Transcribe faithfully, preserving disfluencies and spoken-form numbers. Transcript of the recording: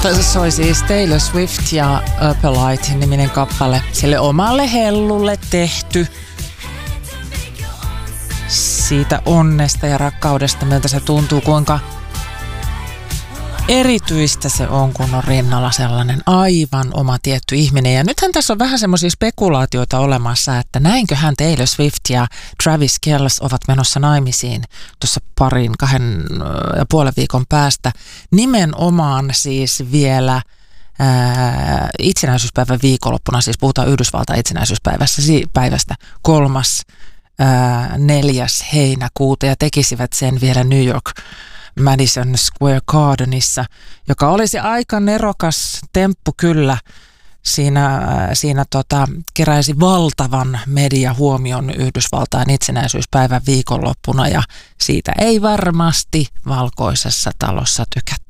Soi siis Taylor Swift ja Opalite-niminen kappale. Sille omalle hellulle tehty. Siitä onnesta ja rakkaudesta, miltä se tuntuu, kuinka erityistä se on, kun on rinnalla sellainen aivan oma tietty ihminen. Ja nythän tässä on vähän semmoisia spekulaatioita olemassa, että näinköhän Taylor Swift ja Travis Kelce ovat menossa naimisiin tuossa parin, kahden ja puolen viikon päästä. Nimenomaan siis vielä ää, itsenäisyyspäivän viikonloppuna, siis puhutaan Yhdysvaltain itsenäisyyspäivästä, päivästä kolmas, ää, neljäs heinäkuuta ja tekisivät sen vielä New York Madison Square Gardenissa, joka olisi aika nerokas temppu kyllä. Siinä, siinä tota, keräisi valtavan mediahuomion Yhdysvaltain itsenäisyyspäivän viikonloppuna ja siitä ei varmasti valkoisessa talossa tykätä.